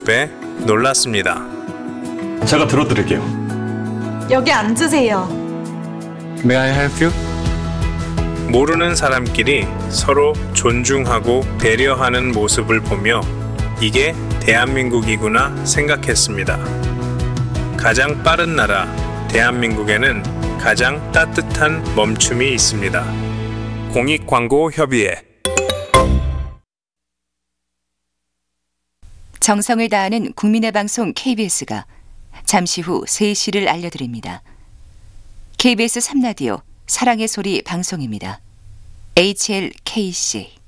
왜 놀랐습니다. 제가 들어드릴게요. 여기 앉으세요. May I help you? 모르는 사람끼리 서로 존중하고 배려하는 모습을 보며 이게 대한민국이구나 생각했습니다. 가장 빠른 나라 대한민국에는 가장 따뜻한 멈춤이 있습니다. 공익광고협의회. 정성을 다하는 국민의 방송 KBS가 잠시 후 3시를 알려드립니다. KBS 3라디오 사랑의 소리 방송입니다. HLKC